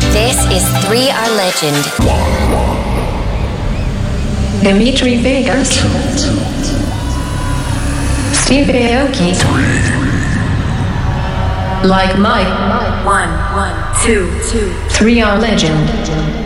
This is 3R Legend. Dimitri Vegas. Steve Aoki. Like Mike. 1, 1, 2, 2. 3R Legend.